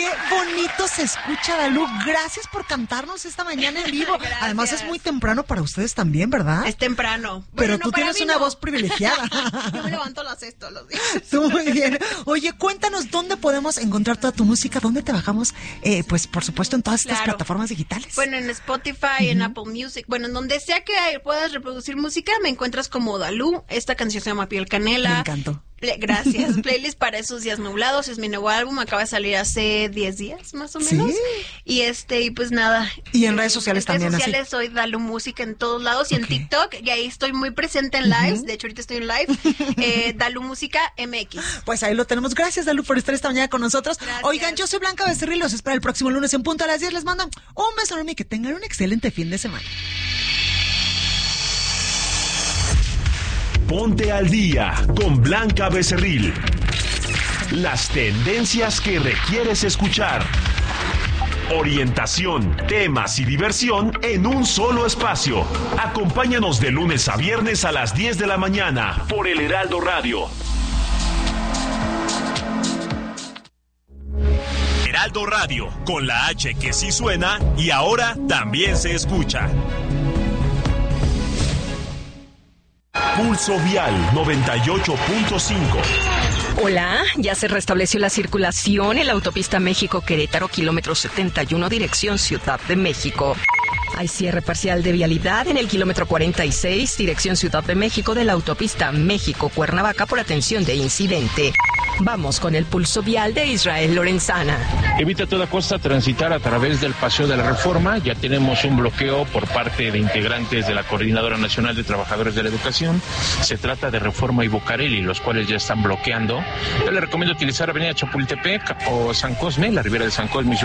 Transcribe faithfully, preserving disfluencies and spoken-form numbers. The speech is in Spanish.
Qué bonito se escucha, Dalú. Gracias por cantarnos esta mañana en vivo. Además es muy temprano para ustedes también, ¿verdad? Es temprano. Pero bueno, tú no, tienes una no. voz privilegiada. Yo me levanto a las seis todos los días. Tú muy bien. Oye, cuéntanos dónde podemos encontrar toda tu música, dónde te bajamos, eh, pues por supuesto en todas estas Claro. plataformas digitales. Bueno, en Spotify, uh-huh. en Apple Music, bueno, en donde sea que puedas reproducir música, me encuentras como Dalú. Esta canción se llama Piel Canela. Me encantó. Gracias. Playlist para esos días nublados. Es mi nuevo álbum. Acaba de salir hace diez días, más o menos. Sí. Y este, y pues nada. Y en redes sociales en también. En redes sociales así. soy Dalú Música en todos lados. Y okay. en TikTok, y ahí estoy muy presente en lives. Uh-huh. De hecho, ahorita estoy en live. eh, Dalú Música M X. Pues ahí lo tenemos. Gracias, Dalú, por estar esta mañana con nosotros. Gracias. Oigan, yo soy Blanca Becerril. Los espero el próximo lunes en punto a las diez. Les mando un beso enorme y que tengan un excelente fin de semana. Ponte al día con Blanca Becerril. Las tendencias que requieres escuchar. Orientación, temas y diversión en un solo espacio. Acompáñanos de lunes a viernes a las diez de la mañana por El Heraldo Radio. Heraldo Radio, con la H que sí suena y ahora también se escucha. Pulso Vial noventa y ocho punto cinco. Hola, ya se restableció la circulación en la autopista México-Querétaro, kilómetro setenta y uno, dirección Ciudad de México. Hay cierre parcial de vialidad en el kilómetro cuarenta y seis, dirección Ciudad de México, de la autopista México-Cuernavaca por atención de incidente. Vamos con el pulso vial de Israel Lorenzana. Evita a toda costa transitar a través del Paseo de la Reforma. Ya tenemos un bloqueo por parte de integrantes de la Coordinadora Nacional de Trabajadores de la Educación. Se trata de Reforma y Bucareli, los cuales ya están bloqueando. Yo le recomiendo utilizar Avenida Chapultepec o San Cosme, la Ribera de San Cosme.